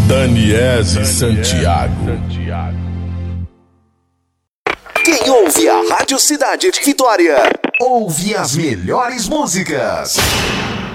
Daniese Santiago. Quem ouve a Rádio Cidade de Vitória, ouve as melhores músicas.